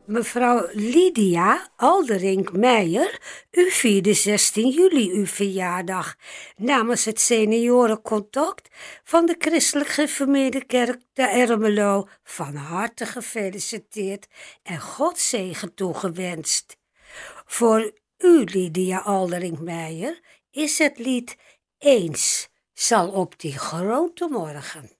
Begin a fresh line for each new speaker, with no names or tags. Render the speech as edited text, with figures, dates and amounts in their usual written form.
Mevrouw Lydia Alderink-Meijer, u vierde 16 juli uw verjaardag. Namens het seniorencontact van de Christelijk Gereformeerde Kerk te Ermelo van harte gefeliciteerd en Gods zegen toegewenst. Voor u, Lydia Alderink-Meijer, is het lied Eens zal op die grote morgen.